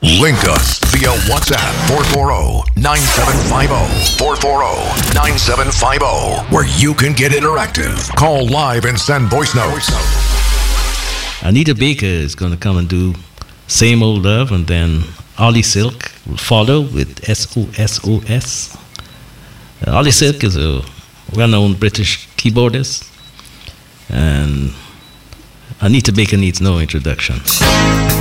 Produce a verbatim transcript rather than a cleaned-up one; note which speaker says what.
Speaker 1: Link us via WhatsApp four four zero, nine seven five zero, four four zero, nine seven five zero, where you can get interactive. Call live and send voice notes.
Speaker 2: Anita Baker is going to come and do Same Old Love, and then Ollie Silk will follow with S O S O S. Uh, Ollie Silk is a well-known British keyboardist, and Anita Baker needs no introduction.